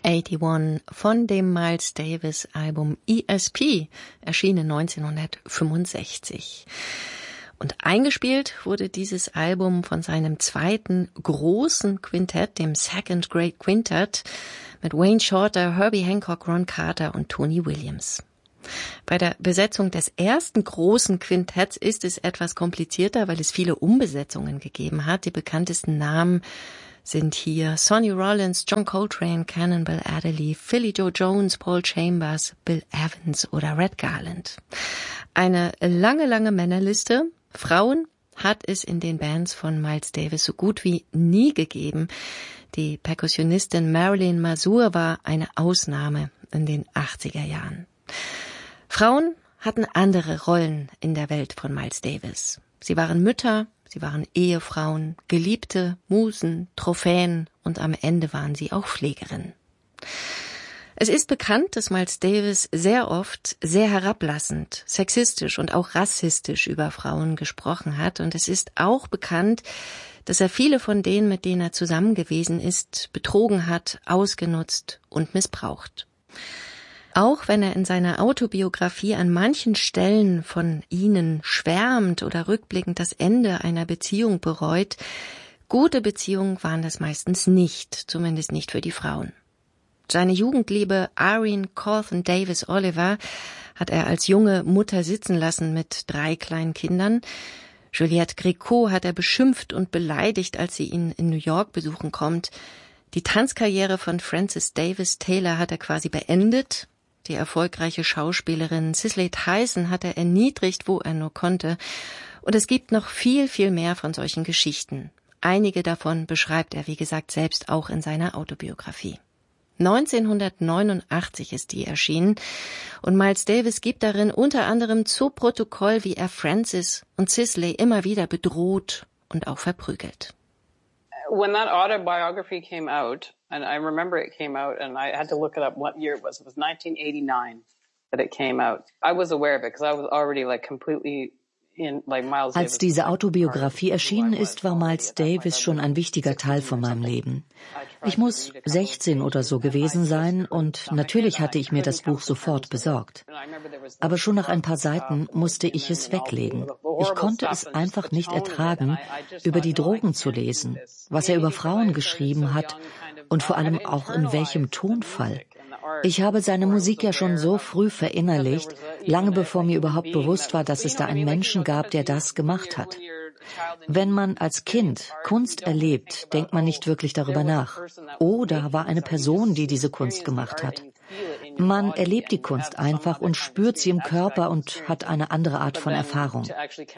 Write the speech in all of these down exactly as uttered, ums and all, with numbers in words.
einundachtzig von dem Miles Davis Album E S P, erschienen neunzehnhundertfünfundsechzig. Und eingespielt wurde dieses Album von seinem zweiten großen Quintett, dem Second Great Quintet, mit Wayne Shorter, Herbie Hancock, Ron Carter und Tony Williams. Bei der Besetzung des ersten großen Quintetts ist es etwas komplizierter, weil es viele Umbesetzungen gegeben hat. Die bekanntesten Namen sind hier Sonny Rollins, John Coltrane, Cannonball Adderley, Philly Joe Jones, Paul Chambers, Bill Evans oder Red Garland. Eine lange, lange Männerliste. Frauen hat es in den Bands von Miles Davis so gut wie nie gegeben. Die Perkussionistin Marilyn Mazur war eine Ausnahme in den achtziger Jahren. Frauen hatten andere Rollen in der Welt von Miles Davis. Sie waren Mütter, sie waren Ehefrauen, Geliebte, Musen, Trophäen und am Ende waren sie auch Pflegerinnen. Es ist bekannt, dass Miles Davis sehr oft sehr herablassend, sexistisch und auch rassistisch über Frauen gesprochen hat. Und es ist auch bekannt, dass er viele von denen, mit denen er zusammen gewesen ist, betrogen hat, ausgenutzt und missbraucht. Auch wenn er in seiner Autobiografie an manchen Stellen von ihnen schwärmt oder rückblickend das Ende einer Beziehung bereut, gute Beziehungen waren das meistens nicht, zumindest nicht für die Frauen. Seine Jugendliebe Irene Cawthon Davis Oliver hat er als junge Mutter sitzen lassen mit drei kleinen Kindern. Juliette Gréco hat er beschimpft und beleidigt, als sie ihn in New York besuchen kommt. Die Tanzkarriere von Frances Davis Taylor hat er quasi beendet. Die erfolgreiche Schauspielerin Cicely Tyson hat er erniedrigt, wo er nur konnte. Und es gibt noch viel, viel mehr von solchen Geschichten. Einige davon beschreibt er, wie gesagt, selbst auch in seiner Autobiografie. neunzehnhundertneunundachtzig ist die erschienen und Miles Davis gibt darin unter anderem zu Protokoll, wie er Frances und Cicely immer wieder bedroht und auch verprügelt. When that autobiography came out, and I remember it came out, and I had to look it up what year it was. It was nineteen eighty-nine that it came out. I was aware of it because I was already like completely in, like Miles Davis. Als diese Autobiografie erschienen ist, war Miles Davis schon ein wichtiger Teil von meinem Leben. Ich muss sechzehn oder so gewesen sein und natürlich hatte ich mir das Buch sofort besorgt. Aber schon nach ein paar Seiten musste ich es weglegen. Ich konnte es einfach nicht ertragen, über die Drogen zu lesen, was er über Frauen geschrieben hat und vor allem auch in welchem Tonfall. Ich habe seine Musik ja schon so früh verinnerlicht, lange bevor mir überhaupt bewusst war, dass es da einen Menschen gab, der das gemacht hat. Wenn man als Kind Kunst erlebt, denkt man nicht wirklich darüber nach. Oh, da war eine Person, die diese Kunst gemacht hat. Man erlebt die Kunst einfach und spürt sie im Körper und hat eine andere Art von Erfahrung.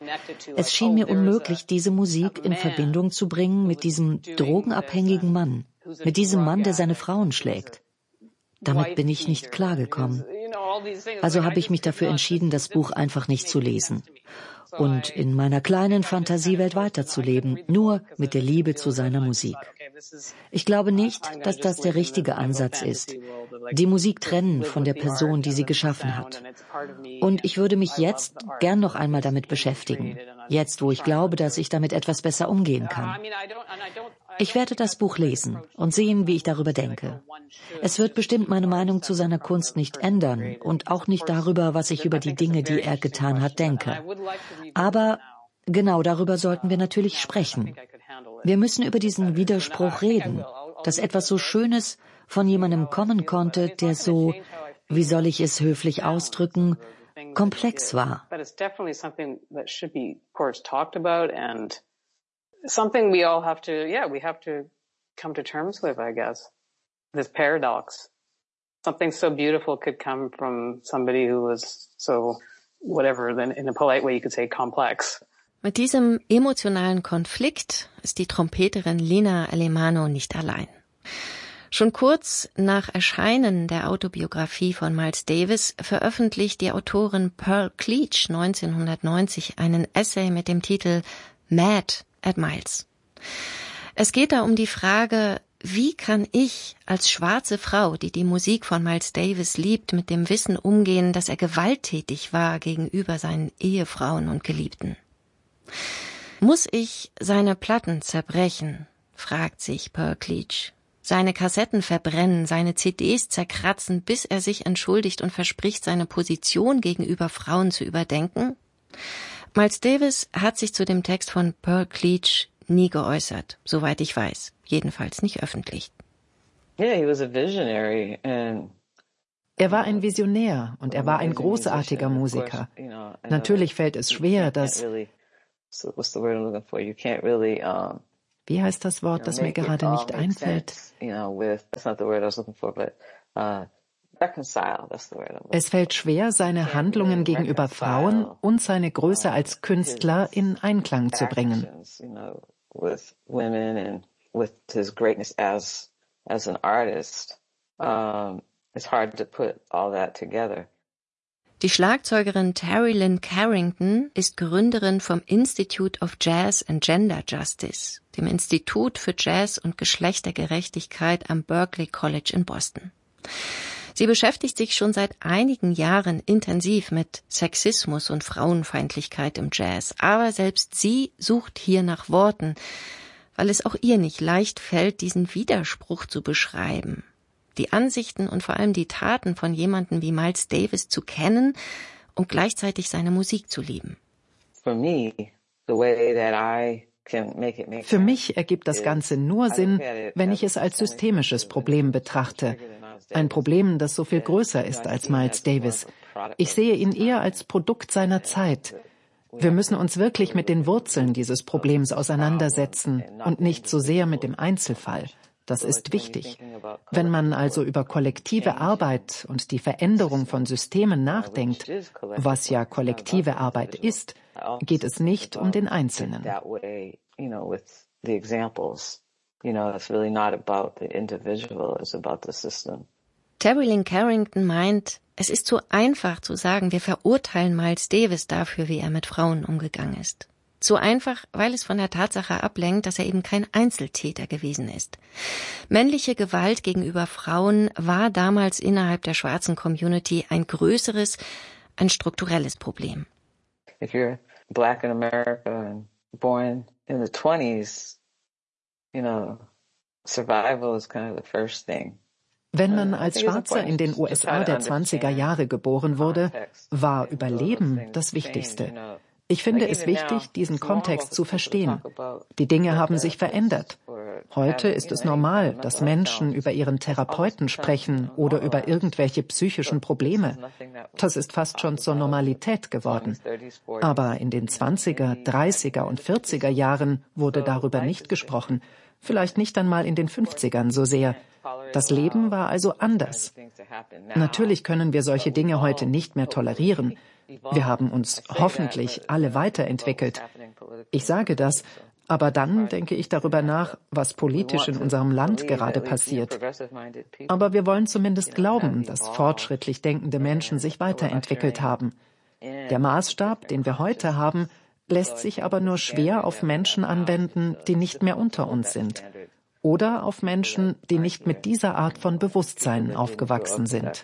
Es schien mir unmöglich, diese Musik in Verbindung zu bringen mit diesem drogenabhängigen Mann, mit diesem Mann, der seine Frauen schlägt. Damit bin ich nicht klargekommen. Also habe ich mich dafür entschieden, das Buch einfach nicht zu lesen und in meiner kleinen Fantasiewelt weiterzuleben, nur mit der Liebe zu seiner Musik. Ich glaube nicht, dass das der richtige Ansatz ist, die Musik trennen von der Person, die sie geschaffen hat. Und ich würde mich jetzt gern noch einmal damit beschäftigen, jetzt wo ich glaube, dass ich damit etwas besser umgehen kann. Ich werde das Buch lesen und sehen, wie ich darüber denke. Es wird bestimmt meine Meinung zu seiner Kunst nicht ändern und auch nicht darüber, was ich über die Dinge, die er getan hat, denke. Aber genau darüber sollten wir natürlich sprechen. Wir müssen über diesen Widerspruch reden, dass etwas so Schönes von jemandem kommen konnte, der so, wie soll ich es höflich ausdrücken, komplex war. Something we all have to, yeah, we have to come to terms with, I guess. This paradox. Something so beautiful could come from somebody who was so, whatever, then in a polite way you could say complex. Mit diesem emotionalen Konflikt ist die Trompeterin Lina Alemanno nicht allein. Schon kurz nach Erscheinen der Autobiografie von Miles Davis veröffentlicht die Autorin Pearl Cleach neunzehnhundertneunzig einen Essay mit dem Titel Mad at Miles. Es geht da um die Frage, wie kann ich als schwarze Frau, die die Musik von Miles Davis liebt, mit dem Wissen umgehen, dass er gewalttätig war gegenüber seinen Ehefrauen und Geliebten? Muss ich seine Platten zerbrechen, fragt sich Pearl Cleach. seine Kassetten verbrennen, seine C Ds zerkratzen, bis er sich entschuldigt und verspricht, seine Position gegenüber Frauen zu überdenken? Miles Davis hat sich zu dem Text von Pearl Cleage nie geäußert, soweit ich weiß, jedenfalls nicht öffentlich. Yeah, he was a visionary and Er war ein Visionär und er war ein großartiger Musiker. Natürlich fällt es schwer, dass... Wie heißt das Wort, das mir gerade nicht einfällt? Es fällt schwer, seine Handlungen gegenüber Frauen und seine Größe als Künstler in Einklang zu bringen. It's hard to put all that together. Die Schlagzeugerin Terri Lyne Carrington ist Gründerin vom Institute of Jazz and Gender Justice, dem Institut für Jazz und Geschlechtergerechtigkeit am Berklee College in Boston. Sie beschäftigt sich schon seit einigen Jahren intensiv mit Sexismus und Frauenfeindlichkeit im Jazz, aber selbst sie sucht hier nach Worten, weil es auch ihr nicht leicht fällt, diesen Widerspruch zu beschreiben. Die Ansichten und vor allem die Taten von jemandem wie Miles Davis zu kennen und gleichzeitig seine Musik zu lieben. Für mich ergibt das Ganze nur Sinn, wenn ich es als systemisches Problem betrachte. Ein Problem, das so viel größer ist als Miles Davis. Ich sehe ihn eher als Produkt seiner Zeit. Wir müssen uns wirklich mit den Wurzeln dieses Problems auseinandersetzen und nicht so sehr mit dem Einzelfall. Das ist wichtig. Wenn man also über kollektive Arbeit und die Veränderung von Systemen nachdenkt, was ja kollektive Arbeit ist, geht es nicht um den Einzelnen. Terri Lyne Carrington meint, es ist zu einfach zu sagen, wir verurteilen Miles Davis dafür, wie er mit Frauen umgegangen ist. Zu einfach, weil es von der Tatsache ablenkt, dass er eben kein Einzeltäter gewesen ist. Männliche Gewalt gegenüber Frauen war damals innerhalb der schwarzen Community ein größeres, ein strukturelles Problem. If you're black in America and born in the twenties, you know, survival is kind of the first thing. Wenn man als Schwarzer in den U S A der zwanziger Jahre geboren wurde, war Überleben das Wichtigste. Ich finde es wichtig, diesen Kontext zu verstehen. Die Dinge haben sich verändert. Heute ist es normal, dass Menschen über ihren Therapeuten sprechen oder über irgendwelche psychischen Probleme. Das ist fast schon zur Normalität geworden. Aber in den zwanziger, dreißiger und vierziger Jahren wurde darüber nicht gesprochen. Vielleicht nicht einmal in den fünfzigern so sehr. Das Leben war also anders. Natürlich können wir solche Dinge heute nicht mehr tolerieren. Wir haben uns hoffentlich alle weiterentwickelt. Ich sage das, aber dann denke ich darüber nach, was politisch in unserem Land gerade passiert. Aber wir wollen zumindest glauben, dass fortschrittlich denkende Menschen sich weiterentwickelt haben. Der Maßstab, den wir heute haben, lässt sich aber nur schwer auf Menschen anwenden, die nicht mehr unter uns sind. Oder auf Menschen, die nicht mit dieser Art von Bewusstsein aufgewachsen sind.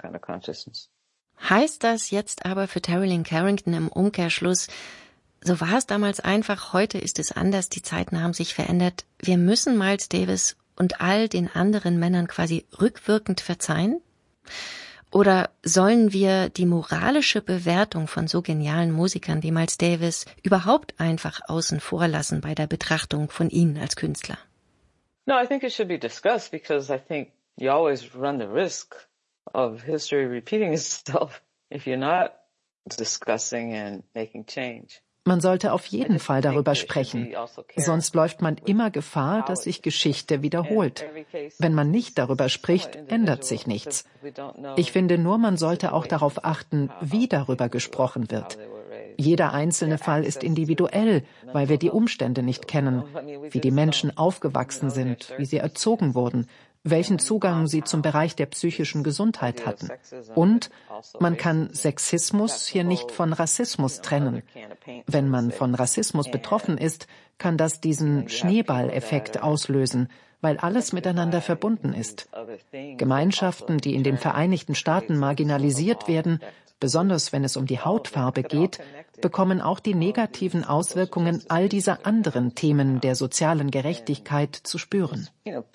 Heißt das jetzt aber für Terri Lyne Carrington im Umkehrschluss, so war es damals einfach, heute ist es anders, die Zeiten haben sich verändert, wir müssen Miles Davis und all den anderen Männern quasi rückwirkend verzeihen? Oder sollen wir die moralische Bewertung von so genialen Musikern wie Miles Davis überhaupt einfach außen vor lassen bei der Betrachtung von ihnen als Künstler? No, I think it should be discussed because I think you always run the risk of history repeating itself if you're not discussing and making change. Man sollte auf jeden Fall darüber sprechen. Sonst läuft man immer Gefahr, dass sich Geschichte wiederholt. Wenn man nicht darüber spricht, ändert sich nichts. Ich finde nur, man sollte auch darauf achten, wie darüber gesprochen wird. Jeder einzelne Fall ist individuell, weil wir die Umstände nicht kennen, wie die Menschen aufgewachsen sind, wie sie erzogen wurden, welchen Zugang sie zum Bereich der psychischen Gesundheit hatten. Und man kann Sexismus hier nicht von Rassismus trennen. Wenn man von Rassismus betroffen ist, kann das diesen Schneeballeffekt auslösen, weil alles miteinander verbunden ist. Gemeinschaften, die in den Vereinigten Staaten marginalisiert werden, besonders wenn es um die Hautfarbe geht, bekommen auch die negativen Auswirkungen all dieser anderen Themen der sozialen Gerechtigkeit zu spüren.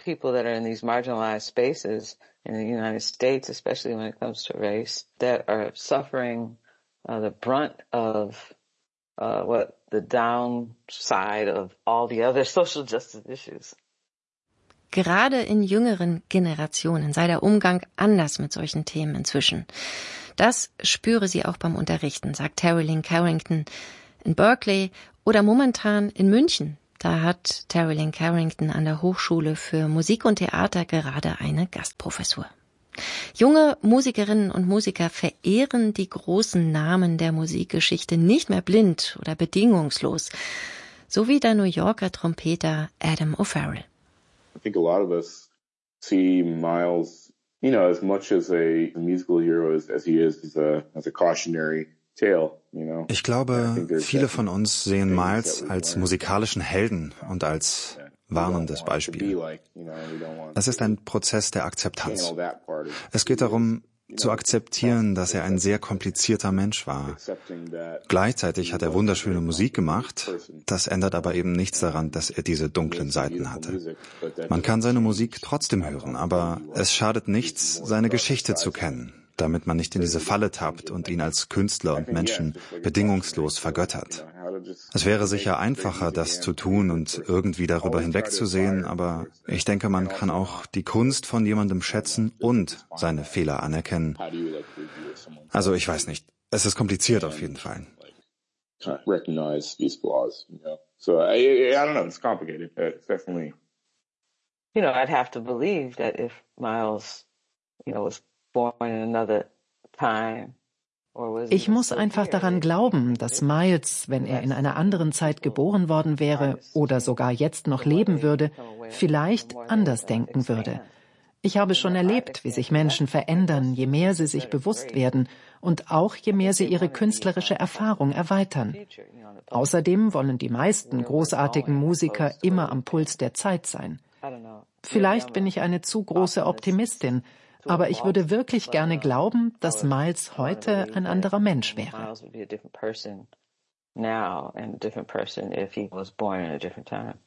In the United States, especially when it comes to race, that are suffering uh, the brunt of uh, what the downside of all the other social justice issues. Gerade in jüngeren Generationen sei der Umgang anders mit solchen Themen inzwischen. Das spüre sie auch beim Unterrichten, sagt Terri Lyne Carrington in Berkeley oder momentan in München. Da hat Terri Lyne Carrington an der Hochschule für Musik und Theater gerade eine Gastprofessur. Junge Musikerinnen und Musiker verehren die großen Namen der Musikgeschichte nicht mehr blind oder bedingungslos, so wie der New Yorker Trompeter Adam O'Farrell. I think a lot of us see Miles, you know, as much as a musical hero as, as he is as a, as a cautionary Ich glaube, viele von uns sehen Miles als musikalischen Helden und als warnendes Beispiel. Das ist ein Prozess der Akzeptanz. Es geht darum, zu akzeptieren, dass er ein sehr komplizierter Mensch war. Gleichzeitig hat er wunderschöne Musik gemacht, das ändert aber eben nichts daran, dass er diese dunklen Seiten hatte. Man kann seine Musik trotzdem hören, aber es schadet nichts, seine Geschichte zu kennen, damit man nicht in diese Falle tappt und ihn als Künstler und Menschen bedingungslos vergöttert. Es wäre sicher einfacher, das zu tun und irgendwie darüber hinwegzusehen, aber ich denke, man kann auch die Kunst von jemandem schätzen und seine Fehler anerkennen. Also ich weiß nicht, es ist kompliziert auf jeden Fall. You know, I'd have to believe that if Miles, you know, was born in another time. Ich muss einfach daran glauben, dass Miles, wenn er in einer anderen Zeit geboren worden wäre oder sogar jetzt noch leben würde, vielleicht anders denken würde. Ich habe schon erlebt, wie sich Menschen verändern, je mehr sie sich bewusst werden und auch je mehr sie ihre künstlerische Erfahrung erweitern. Außerdem wollen die meisten großartigen Musiker immer am Puls der Zeit sein. Vielleicht bin ich eine zu große Optimistin, aber ich würde wirklich gerne glauben, dass Miles heute ein anderer Mensch wäre. Now and a different person if he was born in a different time.